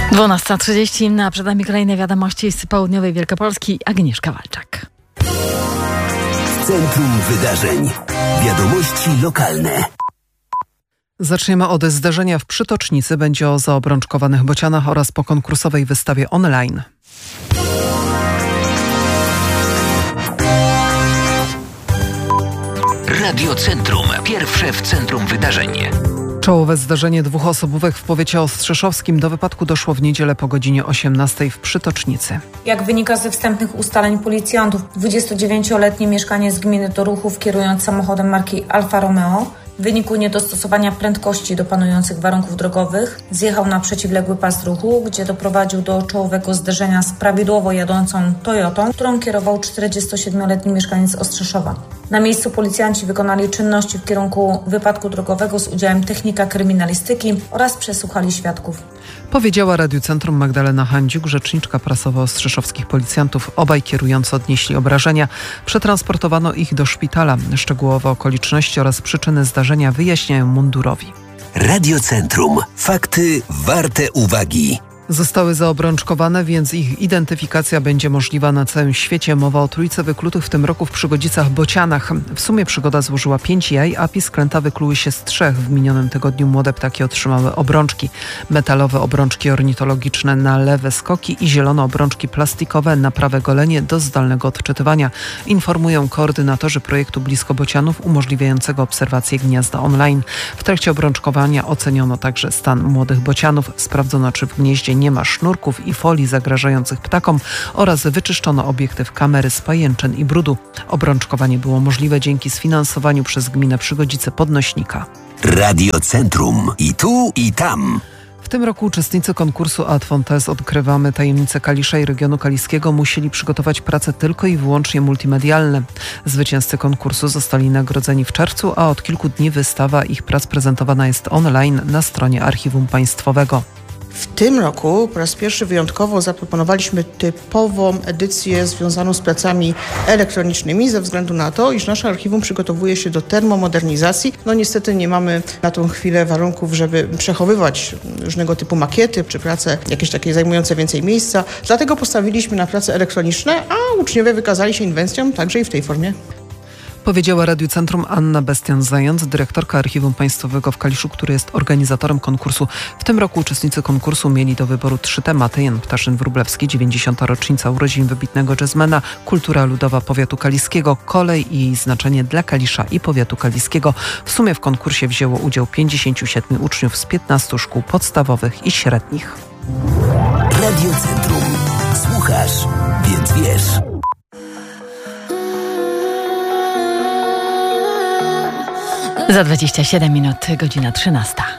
12:30, a przed nami kolejne wiadomości z południowej Wielkopolski. Agnieszka Walczak. W centrum wydarzeń. Wiadomości lokalne. Zaczniemy od zdarzenia w Przytocznicy. Będzie o zaobrączkowanych bocianach oraz po konkursowej wystawie online. Radio Centrum. Pierwsze w centrum wydarzeń. Czołowe zdarzenie dwóch osobówek w powiecie ostrzeszowskim. Do wypadku doszło w niedzielę po godzinie 18 w Przytocznicy. Jak wynika ze wstępnych ustaleń policjantów, 29-letni mieszkaniec gminy Toruchów, kierując samochodem marki Alfa Romeo, w wyniku niedostosowania prędkości do panujących warunków drogowych zjechał na przeciwległy pas ruchu, gdzie doprowadził do czołowego zderzenia z prawidłowo jadącą Toyotą, którą kierował 47-letni mieszkaniec Ostrzeszowa. Na miejscu policjanci wykonali czynności w kierunku wypadku drogowego z udziałem technika kryminalistyki oraz przesłuchali świadków. Powiedziała Radiu Centrum Magdalena Handziuk, rzeczniczka prasowa ostrzeszowskich policjantów. Obaj kierujący odnieśli obrażenia. Przetransportowano ich do szpitala. Szczegółowe okoliczności oraz przyczyny zdarzenia wyjaśniają mundurowi. Radio Centrum. Fakty warte uwagi. Zostały zaobrączkowane, więc ich identyfikacja będzie możliwa na całym świecie. Mowa o trójce wyklutych w tym roku w Przygodzicach bocianach. W sumie przygoda złożyła 5 jaj, a pisklęta wykluły się z 3. W minionym tygodniu młode ptaki otrzymały obrączki. Metalowe obrączki ornitologiczne na lewe skoki i zielone obrączki plastikowe na prawe golenie do zdalnego odczytywania. Informują koordynatorzy projektu Blisko Bocianów umożliwiającego obserwację gniazda online. W trakcie obrączkowania oceniono także stan młodych bocianów. Sprawdzono, czy w gnieździe nie ma sznurków i folii zagrażających ptakom oraz wyczyszczono obiektyw kamery z pajęczyn i brudu. Obrączkowanie było możliwe dzięki sfinansowaniu przez gminę Przygodzice podnośnika. Radio Centrum. I tu, i tam. W tym roku uczestnicy konkursu Ad Fontes Odkrywamy tajemnice Kalisza i regionu kaliskiego musieli przygotować prace tylko i wyłącznie multimedialne. Zwycięzcy konkursu zostali nagrodzeni w czerwcu, a od kilku dni wystawa ich prac prezentowana jest online na stronie Archiwum Państwowego. W tym roku po raz pierwszy wyjątkowo zaproponowaliśmy typową edycję związaną z pracami elektronicznymi ze względu na to, iż nasze archiwum przygotowuje się do termomodernizacji. Niestety nie mamy na tą chwilę warunków, żeby przechowywać różnego typu makiety czy prace jakieś takie zajmujące więcej miejsca. Dlatego postawiliśmy na prace elektroniczne, a uczniowie wykazali się inwencją także i w tej formie. Powiedziała Radiu Centrum Anna Bestian-Zając, dyrektorka Archiwum Państwowego w Kaliszu, który jest organizatorem konkursu. W tym roku uczestnicy konkursu mieli do wyboru 3 tematy. Jan Ptaszyn-Wróblewski, 90. rocznica urodzin wybitnego jazzmana, kultura ludowa powiatu kaliskiego, kolej i jej znaczenie dla Kalisza i powiatu kaliskiego. W sumie w konkursie wzięło udział 57 uczniów z 15 szkół podstawowych i średnich. Radio Centrum. Słuchasz, więc wiesz. Za 27 minut, godzina 13.